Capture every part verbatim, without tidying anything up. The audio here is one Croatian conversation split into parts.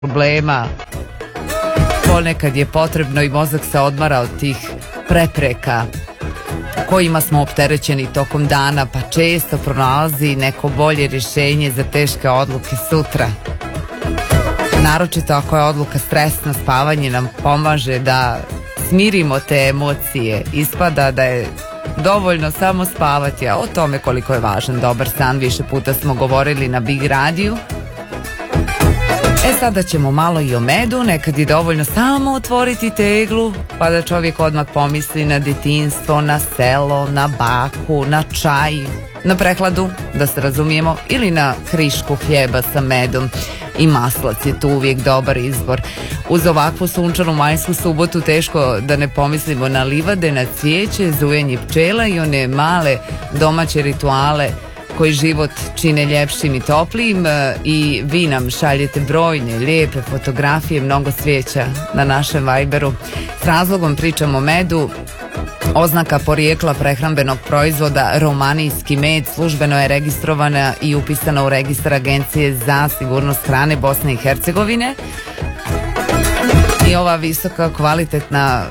problema, ponekad je potrebno i mozak se odmara od tih prepreka kojima smo opterećeni tokom dana, pa često pronalazi neko bolje rješenje za teške odluke sutra. Naročito ako je odluka stresna, spavanje nam pomaže da smirimo te emocije. Ispada da je dovoljno samo spavati, a o tome koliko je važan dobar san više puta smo govorili na Big radiju. E sada ćemo malo i o medu, nekad je dovoljno samo otvoriti teglu pa da čovjek odmah pomisli na djetinjstvo, na selo, na baku, na čaj, na prehladu, da se razumijemo, ili na krišku hljeba sa medom. I maslac je tu uvijek dobar izbor. Uz ovakvu sunčanu majsku subotu teško da ne pomislimo na livade, na cvijeće, zujenje pčela i one male domaće rituale koji život čine ljepšim i toplijim. I vi nam šaljete brojne lijepe fotografije, mnogo cvijeća na našem Viberu. S razlogom pričamo o medu. Oznaka porijekla prehrambenog proizvoda romanijski med službeno je registrovana i upisana u registar Agencije za sigurnost hrane Bosne i Hercegovine. I ova visoka kvalitetna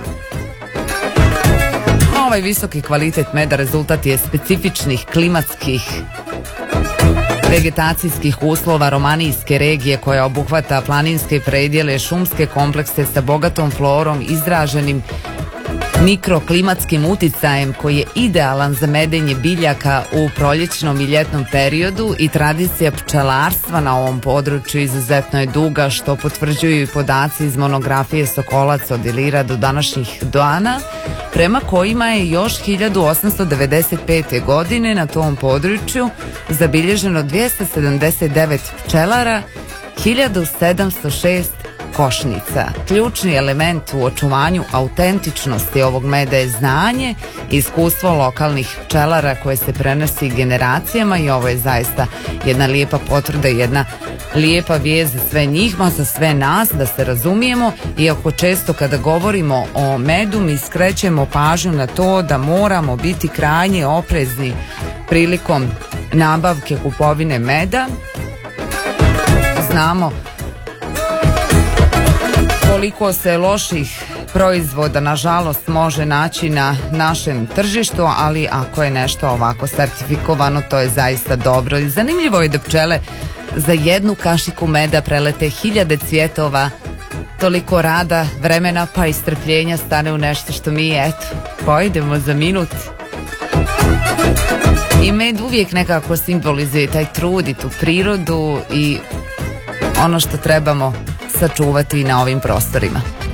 Ovaj visoki kvalitet meda rezultat je specifičnih klimatskih vegetacijskih uslova romanijske regije koja obuhvata planinske predjele, šumske komplekse sa bogatom florom, izraženim mikroklimatskim uticajem koji je idealan za medenje biljaka u proljećnom i ljetnom periodu. I tradicija pčelarstva na ovom području izuzetno je duga, što potvrđuju i podaci iz monografije Sokolac od Ilira do današnjih dana, prema kojima je još hiljadu osamsto devedeset pete. godine na tom području zabilježeno dvjesto sedamdeset devet pčelara, hiljadu sedamsto šest košnica. Ključni element u očuvanju autentičnosti ovog meda je znanje i iskustvo lokalnih pčelara koje se prenosi generacijama, i ovo je zaista jedna lijepa potvrda, jedna lijepa vijest za sve njih, ma za sve nas, da se razumijemo. Iako često kada govorimo o medu mi skrećemo pažnju na to da moramo biti krajnje oprezni prilikom nabavke, kupovine meda. Znamo koliko se loših proizvoda nažalost može naći na našem tržištu, ali ako je nešto ovako sertifikovano, to je zaista dobro. I zanimljivo je da pčele za jednu kašiku meda prelete hiljade cvjetova. Toliko rada, vremena pa i strpljenja stane u nešto što mi, eto, pojedemo za minut. I med uvijek nekako simbolizuje taj trud i tu prirodu i ono što trebamo sačuvati na ovim prostorima.